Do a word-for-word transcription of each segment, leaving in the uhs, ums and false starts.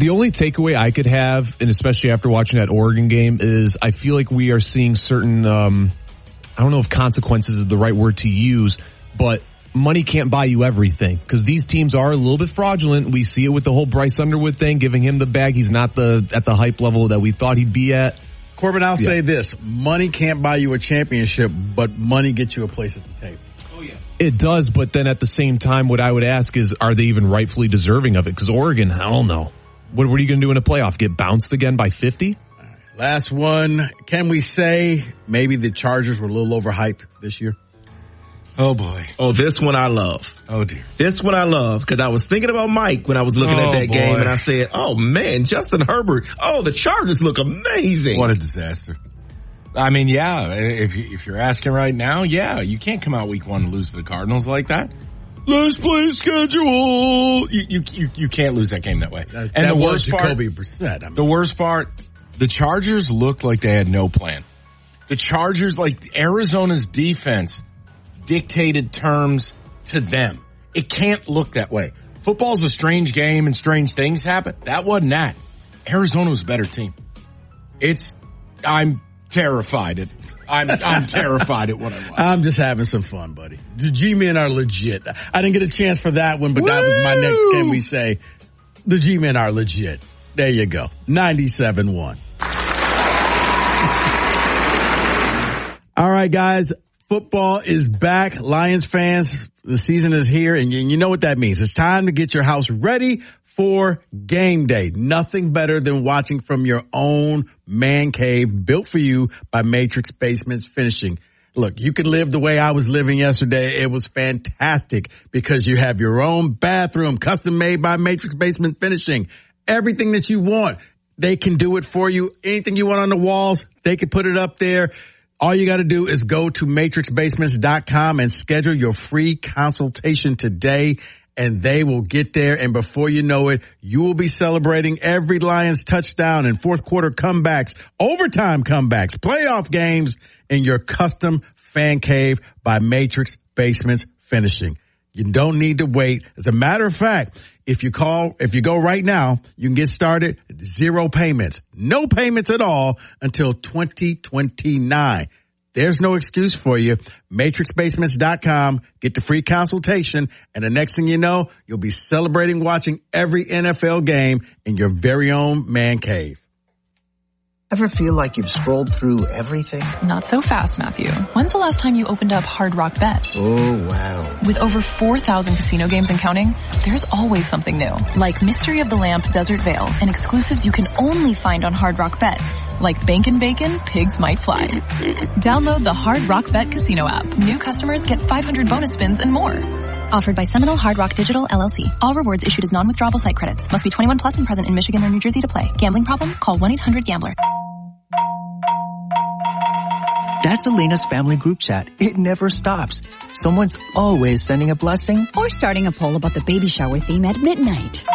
The only takeaway I could have, and especially after watching that Oregon game, is I feel like we are seeing certain, um, I don't know if consequences is the right word to use, but money can't buy you everything, because these teams are a little bit fraudulent. We see it with the whole Bryce Underwood thing, giving him the bag. He's not the at the hype level that we thought he'd be at. Corbin, I'll yeah. say this. Money can't buy you a championship, but money gets you a place at the table. Oh, yeah. It does, but then at the same time, what I would ask is, are they even rightfully deserving of it? Because Oregon, I don't know. What, what are you going to do in a playoff? Get bounced again by fifty? All right, last one. Can we say maybe the Chargers were a little overhyped this year? Oh, boy. Oh, this one I love. Oh, dear. This one I love, because I was thinking about Mike when I was looking oh, at that boy. game, and I said, oh, man, Justin Herbert. Oh, the Chargers look amazing. What a disaster. I mean, yeah, if, you, if you're asking right now, yeah, you can't come out week one and lose to the Cardinals like that. Let's play schedule. You, you, you, you can't lose that game that way. That, and that the was worst Jacoby part, Brissett. I mean. The worst part, the Chargers looked like they had no plan. The Chargers, like Arizona's defense, dictated terms to them. It can't look that way. Football's a strange game and strange things happen. That wasn't that. Arizona was a better team. It's, I'm terrified at, I'm, I'm terrified at what I watched. I'm just having some fun, buddy. The G-men are legit. I didn't get a chance for that one, but Woo! That was my next Can We Say. The G-men are legit. There you go. ninety-seven one. All right, guys. Football is back. Lions fans, the season is here, and you know what that means. It's time to get your house ready for game day. Nothing better than watching from your own man cave built for you by Matrix Basements Finishing. Look, you can live the way I was living yesterday. It was fantastic because you have your own bathroom custom made by Matrix Basement Finishing. Everything that you want, they can do it for you. Anything you want on the walls, they can put it up there. All you got to do is go to matrix basements dot com and schedule your free consultation today, and they will get there. And before you know it, you will be celebrating every Lions touchdown and fourth quarter comebacks, overtime comebacks, playoff games in your custom fan cave by Matrix Basements Finishing. You don't need to wait. As a matter of fact, if you call, if you go right now, you can get started at zero payments, no payments at all until twenty twenty-nine. There's no excuse for you. matrix basements dot com. Get the free consultation. And the next thing you know, you'll be celebrating watching every N F L game in your very own man cave. Ever feel like you've scrolled through everything? Not so fast, Matthew. When's the last time you opened up Hard Rock Bet? Oh, wow. With over four thousand casino games and counting, there's always something new. Like Mystery of the Lamp Desert Vale and exclusives you can only find on Hard Rock Bet. Like Bankin' Bacon, Pigs Might Fly. Download the Hard Rock Bet casino app. New customers get five hundred bonus spins and more. Offered by Seminole Hard Rock Digital, L L C. All rewards issued as non-withdrawable site credits. Must be twenty-one plus and present in Michigan or New Jersey to play. Gambling problem? Call one eight hundred gambler. That's Elena's family group chat. It never stops. Someone's always sending a blessing. Or starting a poll about the baby shower theme at midnight.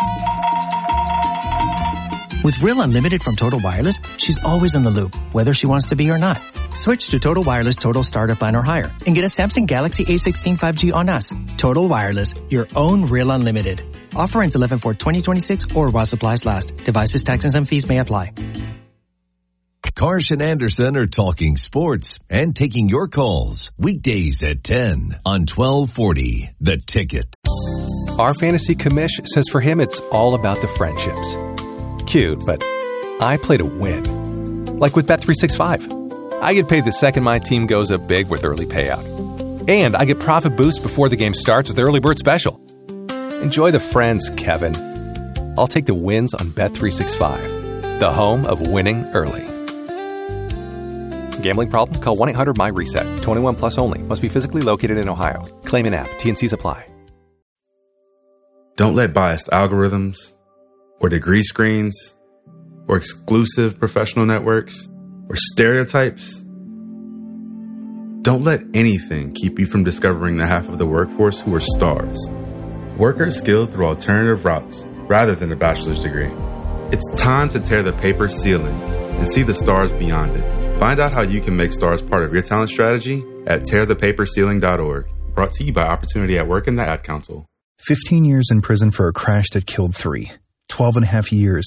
With Real Unlimited from Total Wireless, she's always in the loop, whether she wants to be or not. Switch to Total Wireless Total Starter Plan or higher and get a Samsung Galaxy A sixteen five G on us. Total Wireless, your own Real Unlimited. Offer ends eleven four twenty twenty-six or while supplies last. Devices, taxes, and fees may apply. Karsh and Anderson are talking sports and taking your calls weekdays at ten on twelve forty The Ticket. Our fantasy commish says for him it's all about the friendships. Cute, but I play to win. Like with Bet three sixty-five. I get paid the second my team goes up big with early payout. And I get profit boost before the game starts with early bird special. Enjoy the friends, Kevin. I'll take the wins on Bet three sixty-five, the home of winning early. Gambling problem? Call one eight hundred M Y reset. twenty-one plus only. Must be physically located in Ohio. Claim in app. T and C's apply. Don't let biased algorithms or degree screens or exclusive professional networks or stereotypes. Don't let anything keep you from discovering the half of the workforce who are stars. Workers skilled through alternative routes rather than a bachelor's degree. It's time to tear the paper ceiling and see the stars beyond it. Find out how you can make stars part of your talent strategy at tear the paper ceiling dot org. Brought to you by Opportunity at Work and the Ad Council. fifteen years in prison for a crash that killed three. twelve and a half years